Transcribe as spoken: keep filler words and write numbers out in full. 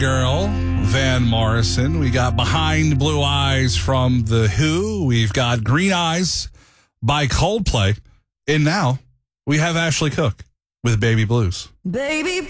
Girl, Van Morrison. We got Behind Blue Eyes from The Who. We've got Green Eyes by Coldplay. And now we have Ashley Cook with Baby Blues. Baby,